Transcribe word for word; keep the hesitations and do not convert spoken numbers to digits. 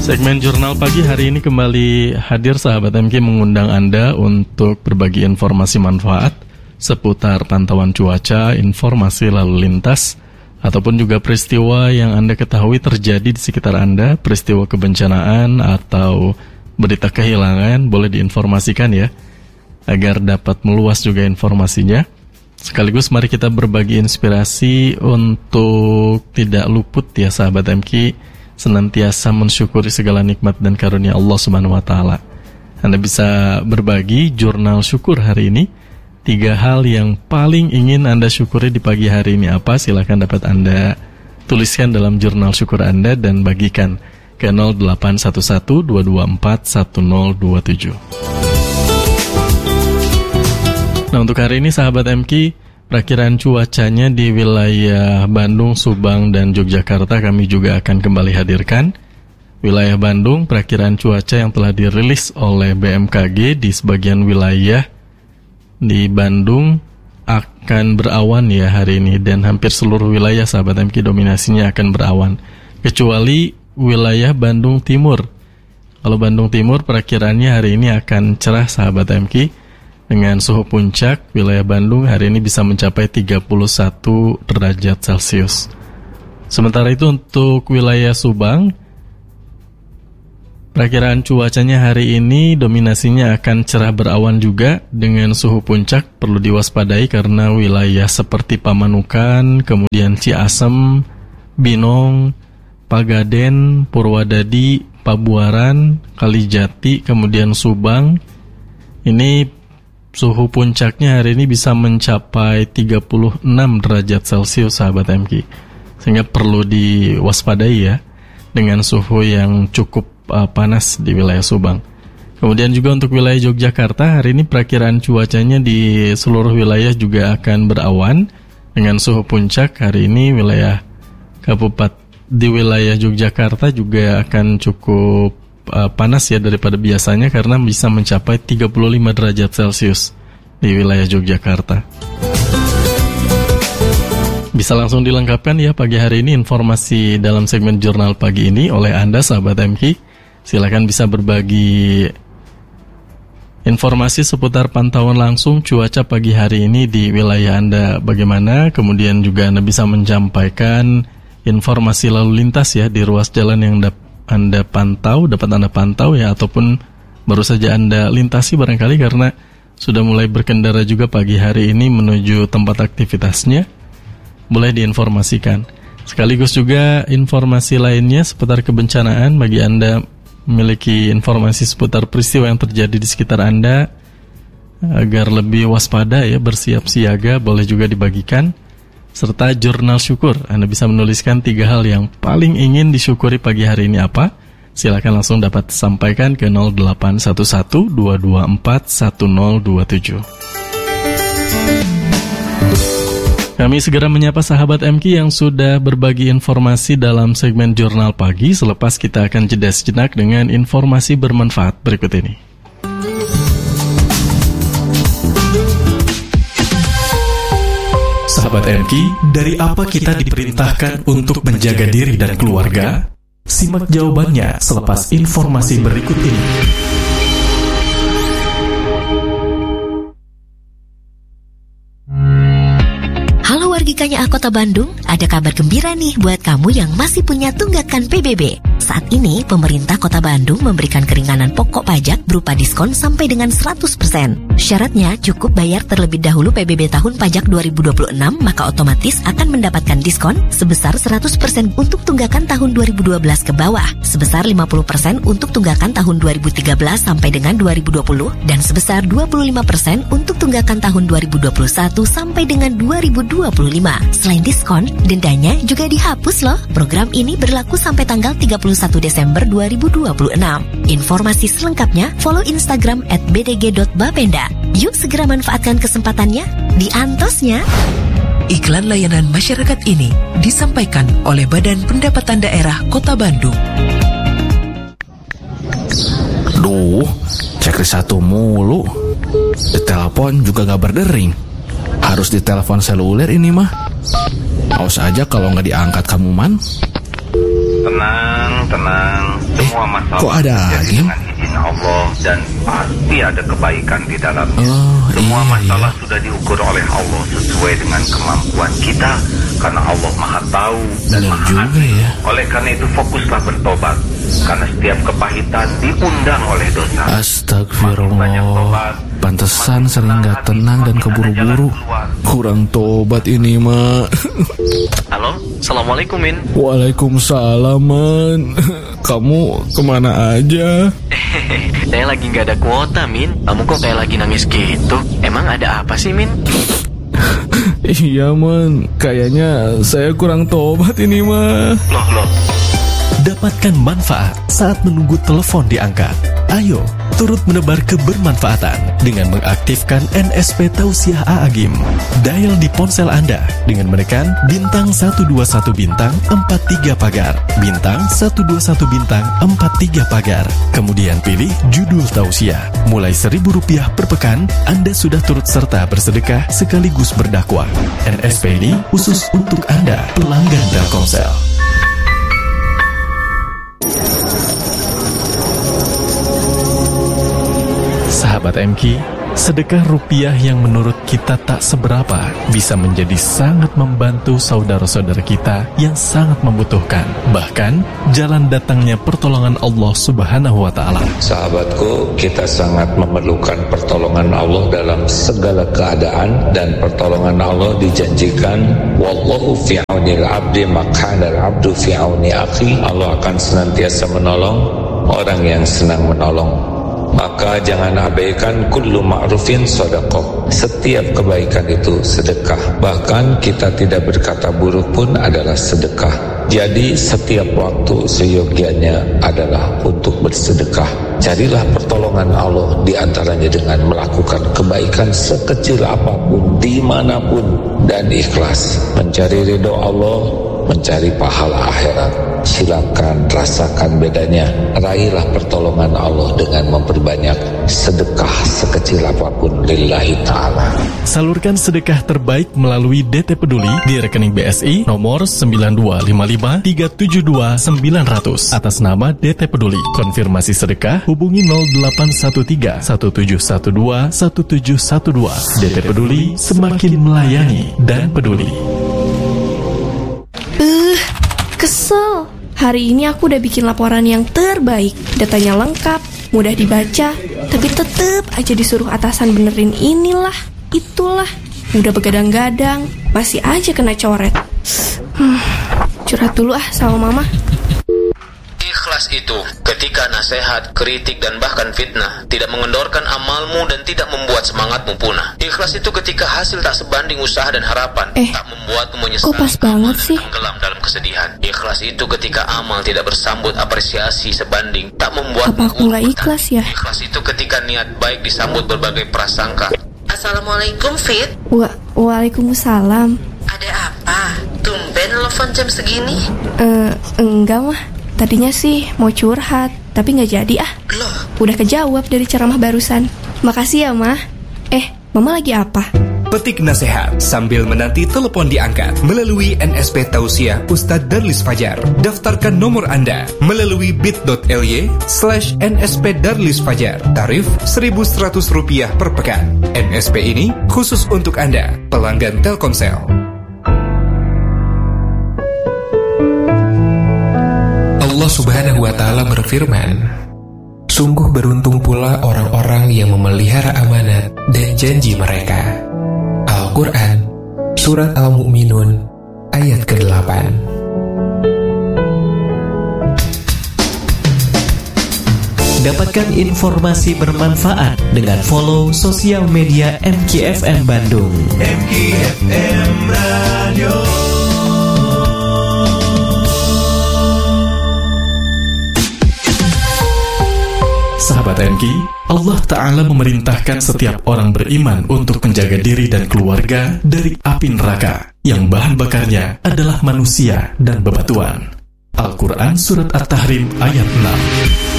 Segmen Jurnal Pagi hari ini kembali hadir sahabat M K mengundang Anda untuk berbagi informasi manfaat seputar pantauan cuaca, informasi lalu lintas, ataupun juga peristiwa yang Anda ketahui terjadi di sekitar Anda, peristiwa kebencanaan atau berita kehilangan, boleh diinformasikan ya, agar dapat meluas juga informasinya. Sekaligus mari kita berbagi inspirasi untuk tidak luput ya sahabat M K, senantiasa mensyukuri segala nikmat dan karunia Allah Subhanahu wa taala. Anda bisa berbagi jurnal syukur hari ini. Tiga hal yang paling ingin Anda syukuri di pagi hari ini apa? Silakan dapat Anda tuliskan dalam jurnal syukur Anda dan bagikan ke nol delapan satu satu dua dua empat satu nol dua tujuh. Nah, untuk hari ini sahabat M K, perakiran cuacanya di wilayah Bandung, Subang, dan Yogyakarta kami juga akan kembali hadirkan. Wilayah Bandung, perakiran cuaca yang telah dirilis oleh B M K G di sebagian wilayah di Bandung akan berawan ya hari ini, dan hampir seluruh wilayah sahabat M K dominasinya akan berawan, kecuali wilayah Bandung Timur. Kalau Bandung Timur perakirannya hari ini akan cerah sahabat M K, dengan suhu puncak wilayah Bandung hari ini bisa mencapai tiga puluh satu derajat Celcius. Sementara itu untuk wilayah Subang, perakiraan cuacanya hari ini dominasinya akan cerah berawan juga dengan suhu puncak perlu diwaspadai karena wilayah seperti Pamanukan, kemudian Ciasem, Binong, Pagaden, Purwadadi, Pabuaran, Kalijati, kemudian Subang. Ini suhu puncaknya hari ini bisa mencapai tiga puluh enam derajat Celcius sahabat M K. Sehingga perlu diwaspadai ya dengan suhu yang cukup uh, panas di wilayah Subang. Kemudian juga untuk wilayah Yogyakarta hari ini perakiraan cuacanya di seluruh wilayah juga akan berawan dengan suhu puncak hari ini wilayah kabupaten di wilayah Yogyakarta juga akan cukup Uh, panas ya daripada biasanya karena bisa mencapai tiga puluh lima derajat Celcius di wilayah Yogyakarta. Bisa langsung dilengkapkan ya pagi hari ini informasi dalam segmen jurnal pagi ini oleh Anda sahabat M K. Silakan bisa berbagi informasi seputar pantauan langsung cuaca pagi hari ini di wilayah Anda bagaimana. Kemudian juga Anda bisa menyampaikan informasi lalu lintas ya di ruas jalan yang dapat Anda pantau, dapat Anda pantau ya, ataupun baru saja Anda lintasi barangkali karena sudah mulai berkendara juga pagi hari ini menuju tempat aktivitasnya, boleh diinformasikan. Sekaligus juga informasi lainnya seputar kebencanaan bagi Anda memiliki informasi seputar peristiwa yang terjadi di sekitar Anda agar lebih waspada ya, bersiap siaga, boleh juga dibagikan. Serta jurnal syukur, Anda bisa menuliskan tiga hal yang paling ingin disyukuri pagi hari ini apa? Silakan langsung dapat sampaikan ke nol delapan satu satu dua dua empat satu nol dua tujuh. Kami segera menyapa sahabat M K yang sudah berbagi informasi dalam segmen jurnal pagi. Selepas kita akan jeda sejenak dengan informasi bermanfaat berikut ini. Sahabat M K, dari apa kita diperintahkan untuk menjaga diri dan keluarga? Simak jawabannya selepas informasi berikut ini. Halo wargikanya Kota Bandung, ada kabar gembira nih buat kamu yang masih punya tunggakan P B B. Saat ini, pemerintah Kota Bandung memberikan keringanan pokok pajak berupa diskon sampai dengan seratus persen. Syaratnya cukup bayar terlebih dahulu P B B tahun pajak dua ribu dua puluh enam, maka otomatis akan mendapatkan diskon sebesar seratus persen untuk tunggakan tahun dua ribu dua belas ke bawah, sebesar lima puluh persen untuk tunggakan tahun dua ribu tiga belas sampai dengan dua ribu dua puluh, dan sebesar dua puluh lima persen untuk tunggakan tahun dua ribu dua puluh satu sampai dengan dua ribu dua puluh lima. Selain diskon, dendanya juga dihapus loh. Program ini berlaku sampai tanggal tiga puluh satu Desember dua ribu dua puluh enam. Informasi selengkapnya follow Instagram at b d g dot bapenda. Yuk segera manfaatkan kesempatannya di Antosnya. Iklan layanan masyarakat ini disampaikan oleh Badan Pendapatan Daerah Kota Bandung. Duh, cek satu mulu. Ditelepon juga gak berdering. Harus ditelepon seluler ini mah. Awas aja kalau nggak diangkat kamu man. Tenang, tenang. Semua masalah kok ada terjadi angin? dengan izin Allah dan pasti ada kebaikan di dalamnya. Oh, Semua iya, masalah iya. sudah diukur oleh Allah sesuai dengan kemampuan kita, karena Allah Maha Tahu dan Benar Maha juga Adil. ya. Oleh karena itu fokuslah bertobat, karena setiap kepahitan diundang oleh dosa. Astagfirullah. Pantesan sering gak tenang dan keburu-buru. Kurang tobat ini, Mak. Halo, Assalamualaikum Min. Waalaikumsalam, Man. Kamu kemana aja? Saya lagi nggak ada kuota Min. Kamu kok kayak lagi nangis gitu? Emang ada apa sih Min? Iya, Man. Kayaknya saya kurang tobat ini, mah. Loh loh. Dapatkan manfaat saat menunggu telepon diangkat. Ayo, turut menebar kebermanfaatan dengan mengaktifkan N S P Tausiah A A G I M. Dial di ponsel Anda dengan menekan bintang satu dua satu bintang empat tiga pagar, bintang satu dua satu bintang empat tiga pagar. Kemudian pilih judul tausiah. Mulai seribu rupiah per pekan, Anda sudah turut serta bersedekah sekaligus berdakwah. N S P ini khusus untuk Anda, pelanggan Telkomsel. Sahabat M K, sedekah rupiah yang menurut kita tak seberapa bisa menjadi sangat membantu saudara-saudara kita yang sangat membutuhkan. Bahkan, jalan datangnya pertolongan Allah Subhanahu wa Ta'ala. Sahabatku, kita sangat memerlukan pertolongan Allah dalam segala keadaan, dan pertolongan Allah dijanjikan, wallahu fi aunil abdi maqanal abdu fi auni akhi. Allah akan senantiasa menolong orang yang senang menolong. Maka jangan abaikan kullu ma'rufin sedekah. Setiap kebaikan itu sedekah. Bahkan kita tidak berkata buruk pun adalah sedekah. Jadi setiap waktu seyogianya adalah untuk bersedekah. Carilah pertolongan Allah di antaranya dengan melakukan kebaikan sekecil apapun, dimanapun, dan ikhlas. Mencari ridho Allah, mencari pahala akhirat. Silakan rasakan bedanya. Raihlah pertolongan Allah dengan memperbanyak sedekah sekecil apapun lillahi ta'ala. Salurkan sedekah terbaik melalui D T Peduli di rekening B S I nomor sembilan dua lima lima tiga tujuh dua sembilan nol nol atas nama D T Peduli. Konfirmasi sedekah hubungi nol delapan satu tiga satu tujuh satu dua satu tujuh satu dua. D T Peduli, semakin melayani dan peduli. Uh, kesel. Hari ini aku udah bikin laporan yang terbaik. Datanya lengkap, mudah dibaca, tapi tetep aja disuruh atasan benerin inilah, itulah. Udah begadang-gadang, masih aja kena coret. Hmm, curhat dulu ah sama mama. Ikhlas itu ketika nasihat, kritik, dan bahkan fitnah tidak mengendorkan amalmu dan tidak membuat semangatmu punah. Ikhlas itu ketika hasil tak sebanding usaha dan harapan, eh, tak membuatmu menyesal, kok pas banget sih? tenggelam dalam kesedihan. Ikhlas itu ketika amal tidak bersambut apresiasi sebanding, tak membuatmu apa aku nggak ikhlas ya? Ikhlas itu ketika niat baik disambut berbagai prasangka. Assalamualaikum Fit. Wa Waalaikumsalam. Ada apa? Tumben telepon jam segini? Eh, enggak mah. Tadinya sih mau curhat, tapi nggak jadi ah. Loh, udah kejawab dari ceramah barusan. Makasih ya, Mah. Eh, Mama lagi apa? Petik nasihat sambil menanti telepon diangkat melalui N S P Tausiah Ustadz Darlis Fajar. Daftarkan nomor Anda melalui bit.ly slash nsp Darlis Fajar. Tarif seribu seratus rupiah per pekan. N S P ini khusus untuk Anda, pelanggan Telkomsel. Allah Subhanahu wa Ta'ala berfirman, sungguh beruntung pula orang-orang yang memelihara amanat dan janji mereka. Al-Quran, Surat Al-Mu'minun, ayat kedelapan. Dapatkan informasi bermanfaat dengan follow sosial media M K F M Bandung. M K F M Radio. Sahabat M K, Allah Ta'ala memerintahkan setiap orang beriman untuk menjaga diri dan keluarga dari api neraka yang bahan bakarnya adalah manusia dan bebatuan. Al-Quran Surat At-Tahrim ayat enam.